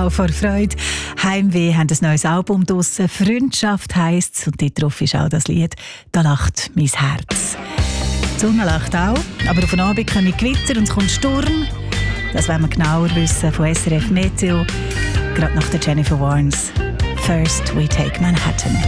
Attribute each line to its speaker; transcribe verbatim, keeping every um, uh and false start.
Speaker 1: auch vor Freude. Heimweh haben ein neues Album draussen. «Freundschaft» heisst es. Und dort drauf ist auch das Lied «Da lacht mein Herz». Die Sonne lacht auch, aber auf den Abend kommen Gewitter und es kommt Sturm. Das wollen wir genauer wissen von S R F Meteo. Gerade nach der Jennifer Warnes. «First we take Manhattan».